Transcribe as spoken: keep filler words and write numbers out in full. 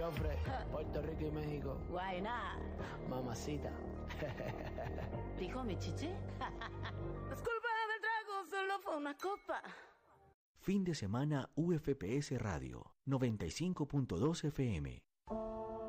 Joffre, Puerto Rico y México. Guayna. Mamacita. ¿Dijo mi chichi? Es culpa del trago, solo fue una copa. Fin de semana U F P S Radio noventa y cinco punto dos F M.